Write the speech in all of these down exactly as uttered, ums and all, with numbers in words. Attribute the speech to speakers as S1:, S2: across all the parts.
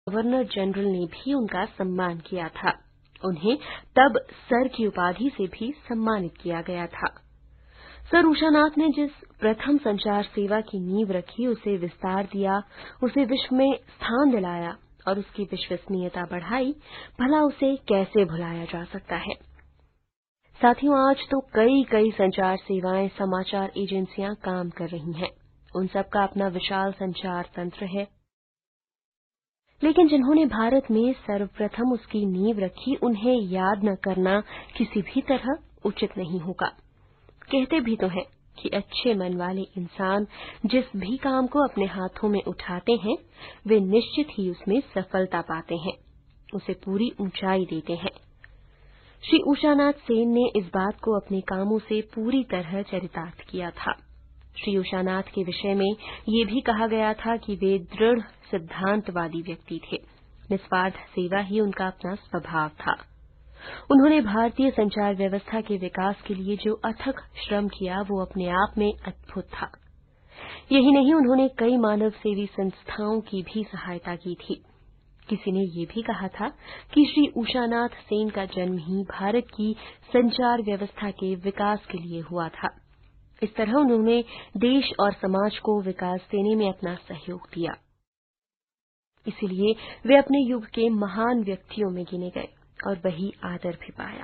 S1: Governor general ने भी उनका सम्मान किया था। उन्हें तब सर की उपाधि से भी सम्मानित किया गया था। सर उषानाथ ने जिस प्रथम संचार सेवा की नींव रखी, उसे विस्तार दिया, उसे विश्व में स्थान दिलाया और उसकी विश्वसनीयता बढ़ाई, भला उसे कैसे भुलाया जा सकता है। साथियों, आज तो कई कई संचार सेवाएं, समाचार एजेंसियां काम कर रही हैं। उन सबका अपना विशाल संचार तंत्र है, लेकिन जिन्होंने भारत में सर्वप्रथम उसकी नींव रखी, उन्हें याद न करना किसी भी तरह उचित नहीं होगा। कहते भी तो हैं कि अच्छे मन वाले इंसान जिस भी काम को अपने हाथों में उठाते हैं, वे निश्चित ही उसमें सफलता पाते हैं, उसे पूरी ऊंचाई देते हैं। श्री उषानाथ सेन ने इस बात को अपने कामों से पूरी तरह चरितार्थ किया था। श्री उषानाथ के विषय में ये भी कहा गया था कि वे दृढ़ सिद्धांतवादी व्यक्ति थे। निस्वार्थ सेवा ही उनका अपना स्वभाव था। उन्होंने भारतीय संचार व्यवस्था के विकास के लिए जो अथक श्रम किया, वो अपने आप में अद्भुत था। यही नहीं, उन्होंने कई मानव सेवी संस्थाओं की भी सहायता की थी। किसी ने ये भी कहा था कि श्री उषानाथ सेन का जन्म ही भारत की संचार व्यवस्था के विकास के लिए हुआ था। इस तरह उन्होंने देश और समाज को विकास देने में अपना सहयोग दिया। इसलिए वे अपने युग के महान व्यक्तियों में गिने गए और वही आदर भी पाया।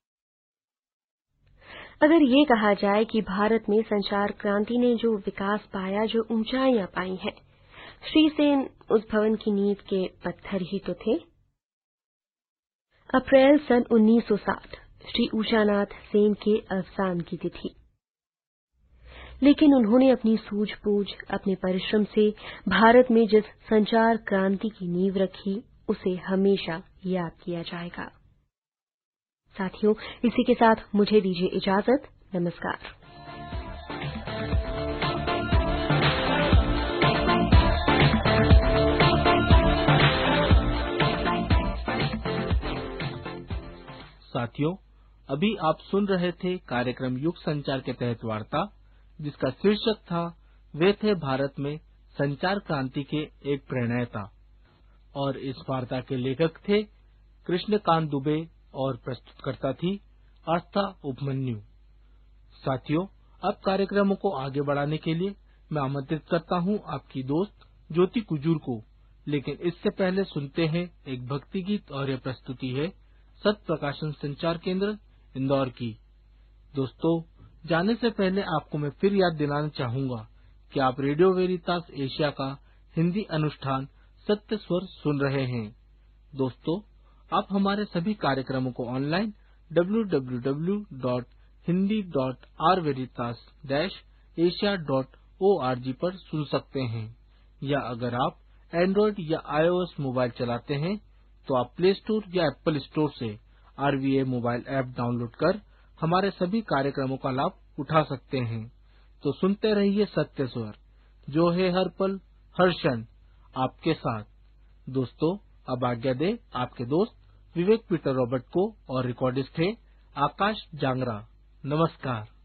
S1: अगर ये कहा जाए कि भारत में संचार क्रांति ने जो विकास पाया, जो ऊंचाइयां पाई हैं, श्री सेन उस भवन की नींव के पत्थर ही तो थे। अप्रैल सन उन्नीस सौ साठ श्री उषानाथ सेन के अवसान की तिथि, लेकिन उन्होंने अपनी सूझबूझ, अपने परिश्रम से भारत में जिस संचार क्रांति की नींव रखी, उसे हमेशा याद किया जाएगा। साथियों, इसी के साथ मुझे दीजिए इजाजत। नमस्कार।
S2: साथियों, अभी आप सुन रहे थे कार्यक्रम युग संचार के तहत वार्ता, जिसका शीर्षक था वे थे भारत में संचार क्रांति के एक प्रणेता। और इस वार्ता के लेखक थे कृष्णकांत दुबे और प्रस्तुतकर्ता थी आस्था उपमन्यु। साथियों, अब कार्यक्रमों को आगे बढ़ाने के लिए मैं आमंत्रित करता हूं आपकी दोस्त ज्योति कुजूर को। लेकिन इससे पहले सुनते हैं एक भक्ति गीत, और यह प्रस्तुति है सत्य प्रकाशन संचार केंद्र इंदौर की। दोस्तों, जाने से पहले आपको मैं फिर याद दिलाना चाहूंगा कि आप रेडियो वेरितास एशिया का हिंदी अनुष्ठान सत्य स्वर सुन रहे हैं। दोस्तों, आप हमारे सभी कार्यक्रमों को online W W W dot Hindi dot are वेरितास Asia dot O R G पर सुन सकते हैं, या अगर आप एंड्रॉइड या आईओएस मोबाइल चलाते हैं तो आप प्ले स्टोर या एप्पल स्टोर से आरवीए मोबाइल ऐप डाउनलोड कर हमारे सभी कार्यक्रमों का लाभ उठा सकते हैं। तो सुनते रहिए सत्य स्वर, जो है हर पल हर क्षण आपके साथ। दोस्तों, अब आज्ञा दे आपके दोस्त विवेक पीटर रॉबर्ट को, और रिकॉर्डिस्ट है आकाश जांगरा। नमस्कार।